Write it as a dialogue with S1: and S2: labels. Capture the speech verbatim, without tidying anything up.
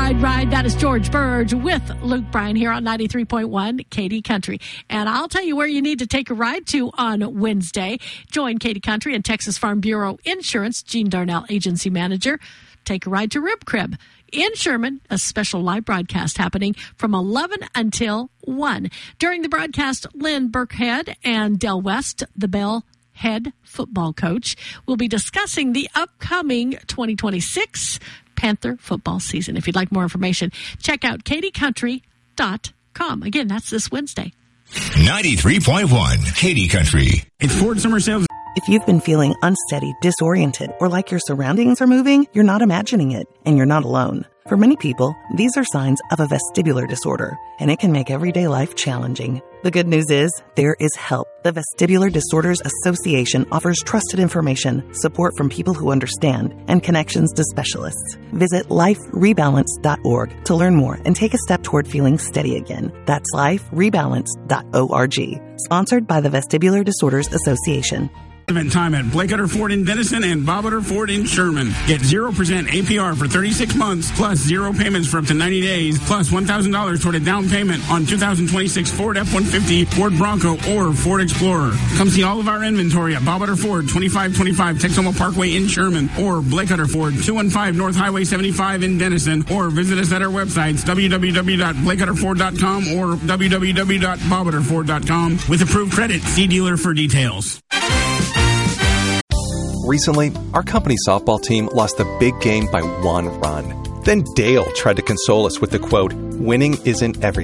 S1: Ride, ride. That is George Burge with Luke Bryan here on ninety-three point one Katy Country. And I'll tell you where you need to take a ride to on Wednesday. Join Katy Country and Texas Farm Bureau Insurance, Gene Darnell, Agency Manager. Take a ride to Rib Crib in Sherman, a special live broadcast happening from eleven until one. During the broadcast, Lynn Burkhead and Del West, the Bell head football coach, will be discussing the upcoming twenty twenty-six Panther football season. If you'd like more information, check out katy country dot com. Again, that's this Wednesday.
S2: ninety-three point one Katy Country.
S3: It's Ford Summer Sales.
S4: If you've been feeling unsteady, disoriented, or like your surroundings are moving, you're not imagining it, and you're not alone. For many people, these are signs of a vestibular disorder, and it can make everyday life challenging. The good news is, there is help. The Vestibular Disorders Association offers trusted information, support from people who understand, and connections to specialists. Visit life rebalance dot org to learn more and take a step toward feeling steady again. That's life rebalance dot org. Sponsored by the Vestibular Disorders Association.
S3: Event time at Blake Utter Ford in Denison and Bob Utter Ford in Sherman. Get zero percent A P R for thirty-six months, plus zero payments for up to ninety days, plus one thousand dollars toward a down payment on two thousand twenty-six Ford F one fifty, Ford Bronco, or Ford Explorer. Come see all of our inventory at Bob Utter Ford, twenty-five twenty-five Texoma Parkway in Sherman, or Blake Utter Ford, two one five North Highway seventy-five in Denison, or visit us at our websites, w w w dot blake utter ford dot com or w w w dot bob utter ford dot com. With approved credit, see dealer for details.
S5: Recently, our company softball team lost the big game by one run. Then Dale tried to console us with the quote, "Winning isn't everything."